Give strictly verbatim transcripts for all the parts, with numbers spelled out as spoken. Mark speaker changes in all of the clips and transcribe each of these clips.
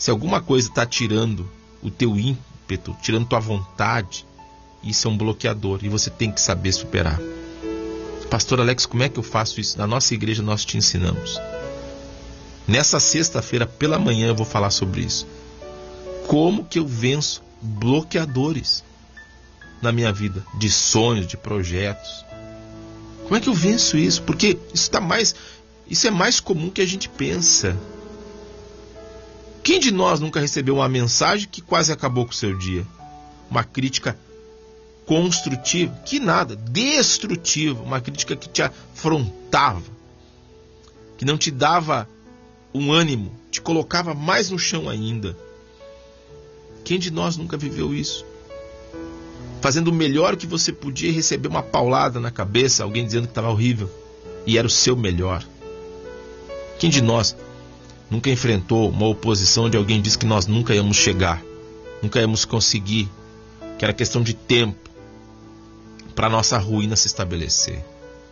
Speaker 1: Se alguma coisa está tirando o teu ímpeto, tirando tua vontade, isso é um bloqueador e você tem que saber superar. Pastor Alex, como é que eu faço isso? Na nossa igreja nós te ensinamos. Nessa sexta-feira pela manhã eu vou falar sobre isso. Como que eu venço bloqueadores na minha vida, de sonhos, de projetos? Como é que eu venço isso? Porque isso tá mais, isso é mais comum que a gente pensa. Quem de nós nunca recebeu uma mensagem que quase acabou com o seu dia? Uma crítica construtiva, que nada, destrutiva, uma crítica que te afrontava, que não te dava um ânimo, te colocava mais no chão ainda. Quem de nós nunca viveu isso? Fazendo o melhor que você podia e receber uma paulada na cabeça, alguém dizendo que estava horrível e era o seu melhor. Quem de nós nunca enfrentou uma oposição de alguém que disse que nós nunca íamos chegar, nunca íamos conseguir, que era questão de tempo para nossa ruína se estabelecer?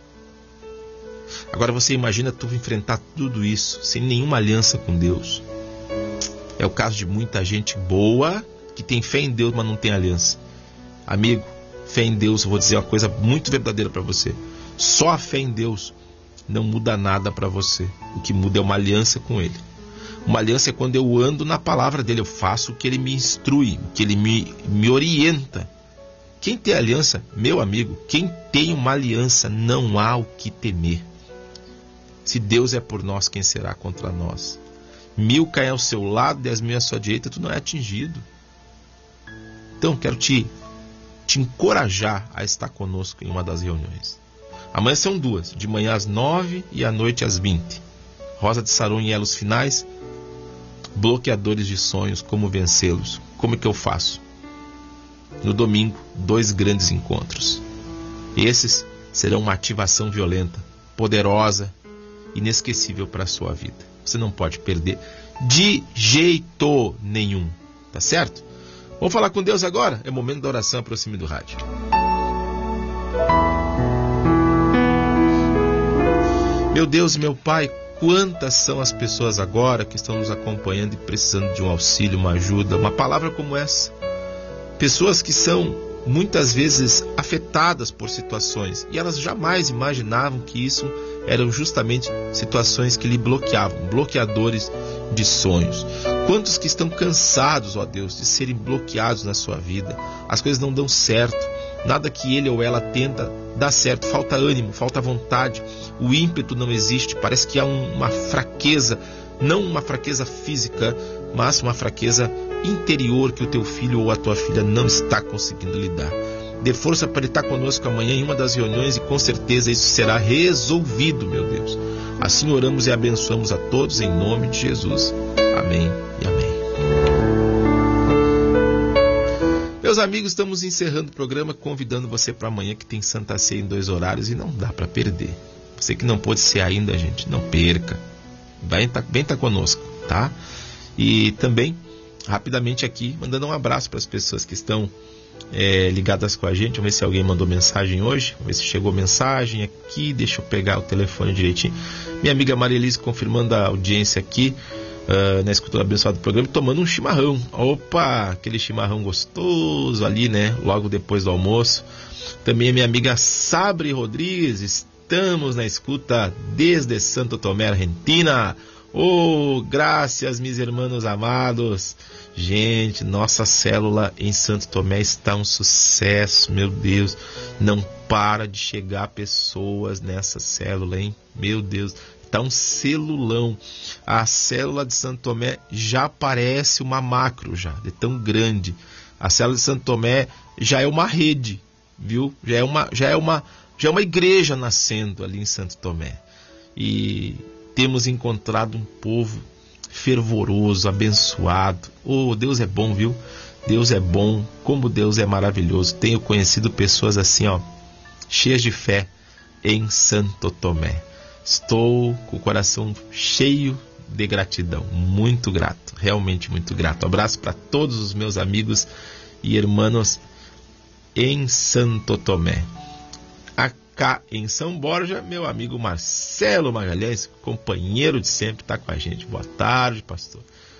Speaker 1: Agora você imagina tu enfrentar tudo isso sem nenhuma aliança com Deus. É o caso de muita gente boa que tem fé em Deus, mas não tem aliança. Amigo, fé em Deus, eu vou dizer uma coisa muito verdadeira para você. Só a fé em Deus não muda nada para você. O que muda é uma aliança com Ele. Uma aliança é quando eu ando na palavra dele, eu faço o que ele me instrui, o que ele me, me orienta. Quem tem aliança, meu amigo, quem tem uma aliança, não há o que temer. Se Deus é por nós, quem será contra nós? Mil caem ao seu lado, dez mil à sua direita, tu não é atingido. Então, quero te, te encorajar a estar conosco em uma das reuniões. Amanhã são duas, de manhã às nove e à noite às vinte. Rosa de Saron em Elos Finais. Bloqueadores de sonhos, como vencê-los? Como é que eu faço? No domingo, dois grandes encontros. Esses serão uma ativação violenta, poderosa, inesquecível para a sua vida. Você não pode perder de jeito nenhum, tá certo? Vamos falar com Deus agora? É momento da oração, aproxime do rádio. Meu Deus e meu Pai, quantas são as pessoas agora que estão nos acompanhando e precisando de um auxílio, uma ajuda, uma palavra como essa. Pessoas que são muitas vezes afetadas por situações e elas jamais imaginavam que isso eram justamente situações que lhe bloqueavam, bloqueadores de sonhos. Quantos que estão cansados, ó Deus, de serem bloqueados na sua vida? As coisas não dão certo, nada que ele ou ela tenta dá certo, falta ânimo, falta vontade, o ímpeto não existe, parece que há um, uma fraqueza, não uma fraqueza física, mas uma fraqueza interior que o teu filho ou a tua filha não está conseguindo lidar. Dê força para ele estar conosco amanhã em uma das reuniões e com certeza isso será resolvido, meu Deus. Assim oramos e abençoamos a todos em nome de Jesus. Amém e amém. Meus amigos, estamos encerrando o programa, convidando você para amanhã que tem Santa Ceia em dois horários e não dá para perder. Você que não pôde ser ainda, gente, não perca. Vem estar tá, tá conosco, tá? E também, rapidamente aqui, mandando um abraço para as pessoas que estão é, ligadas com a gente. Vamos ver se alguém mandou mensagem hoje. Vamos ver se chegou mensagem aqui. Deixa eu pegar o telefone direitinho. Minha amiga Maria Elise confirmando a audiência aqui. Uh, na escuta abençoada do programa, tomando um chimarrão. Opa, aquele chimarrão gostoso ali, né? Logo depois do almoço. Também a minha amiga Sabre Rodrigues, estamos na escuta desde Santo Tomé, Argentina. Oh, graças, meus irmãos amados. Gente, nossa célula em Santo Tomé está um sucesso, meu Deus. Não para de chegar pessoas nessa célula, hein? Meu Deus. Está um celulão. A célula de Santo Tomé já parece uma macro, já, de tão grande. A célula de Santo Tomé já é uma rede, viu? Já é uma, já é uma, já é uma igreja nascendo ali em Santo Tomé. E temos encontrado um povo fervoroso, abençoado. Oh, Deus é bom, viu? Deus é bom, como Deus é maravilhoso. Tenho conhecido pessoas assim, ó, cheias de fé em Santo Tomé. Estou com o coração cheio de gratidão, muito grato, realmente muito grato. Um abraço para todos os meus amigos e irmãos em Santo Tomé. Acá em São Borja, meu amigo Marcelo Magalhães, companheiro de sempre, está com a gente. Boa tarde, pastor.